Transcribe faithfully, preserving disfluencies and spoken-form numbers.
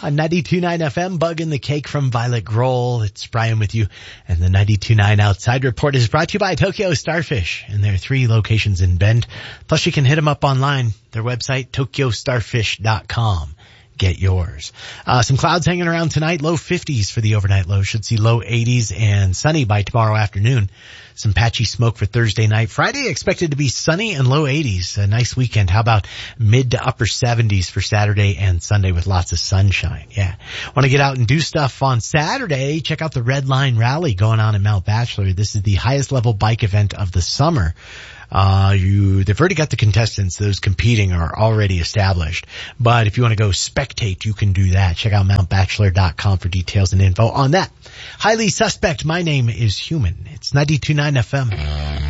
On ninety-two point nine F M, Bug in the Cake from Violet Grohl. It's Brian with you. And the ninety-two point nine Outside Report is brought to you by Tokyo Starfish. And there are three locations in Bend. Plus you can hit them up online. Their website, tokyo starfish dot com. Get yours. Uh, some clouds hanging around tonight. Low fifties for the overnight low. Should see low eighties and sunny by tomorrow afternoon. Some patchy smoke for Thursday night. Friday expected to be sunny and low eighties. A nice weekend. How about mid to upper seventies for Saturday and Sunday with lots of sunshine? Yeah. Want to get out and do stuff on Saturday? Check out the Red Line Rally going on in Mount Bachelor. This is the highest level bike event of the summer. Uh, you, they've already got the contestants. Those competing are already established. But if you want to go spectate, you can do that. Check out mount bachelor dot com for details and info on that. Highly suspect. My name is Human. It's ninety-two point nine F M.